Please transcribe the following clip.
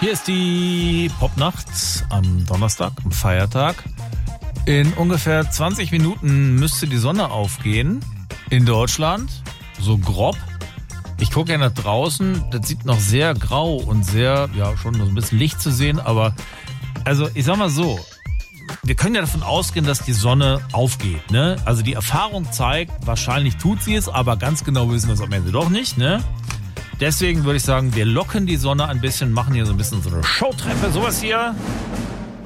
Hier ist die Popnacht am Donnerstag, am Feiertag. In ungefähr 20 Minuten müsste die Sonne aufgehen in Deutschland, so grob. Ich gucke ja nach draußen, das sieht noch sehr grau und sehr, ja, schon so ein bisschen Licht zu sehen, aber also ich sag mal so, wir können ja davon ausgehen, dass die Sonne aufgeht, ne? Also die Erfahrung zeigt, wahrscheinlich tut sie es, aber ganz genau wissen wir es am Ende doch nicht, ne? Deswegen würde ich sagen, wir locken die Sonne ein bisschen, machen hier so ein bisschen so eine Showtreppe, sowas hier.